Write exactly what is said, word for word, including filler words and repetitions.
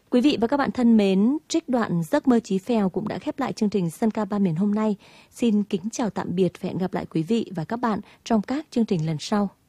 Quý vị và các bạn thân mến, trích đoạn Giấc mơ Chí Phèo cũng đã khép lại chương trình Dân ca ba miền hôm nay. Xin kính chào tạm biệt và hẹn gặp lại quý vị và các bạn trong các chương trình lần sau.